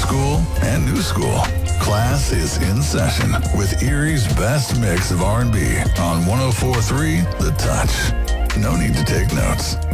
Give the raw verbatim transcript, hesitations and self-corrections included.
school and new school. Class is in session with Erie's best mix of R and B on one oh four point three The Touch. No need to take notes.